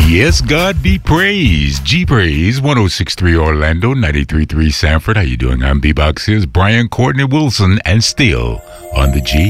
Yes, God be praised. G Praise, 106.3 Orlando, 93.3 Sanford. How you doing? I'm B-Box. Here's Brian Courtney Wilson, and still on the G.